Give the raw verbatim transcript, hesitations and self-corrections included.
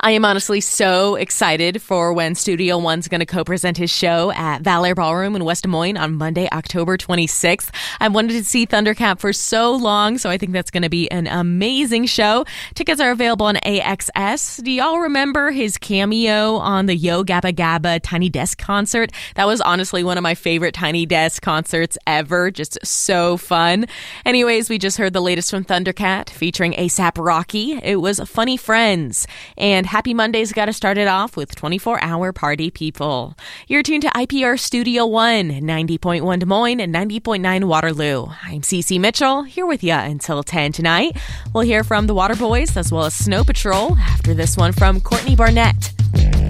I am honestly so excited for when Studio One's going to co-present his show at Valor Ballroom in West Des Moines on Monday, October twenty-sixth. I've wanted to see Thundercat for so long, so I think that's going to be an amazing show. Tickets are available on A X S. Do y'all remember his cameo on the Yo Gabba Gabba Tiny Desk concert? That was honestly one of my favorite Tiny Desk concerts ever. Just so fun. Anyways, we just heard the latest from Thundercat featuring A$AP Rocky. It was Funny Friends. And Happy Monday's got to start it off with twenty-four hour Party People. You're tuned to I P R Studio One, ninety point one Des Moines and ninety point nine Waterloo. I'm Cece Mitchell, here with you until ten tonight. We'll hear from the Waterboys as well as Snow Patrol after this one from Courtney Barnett.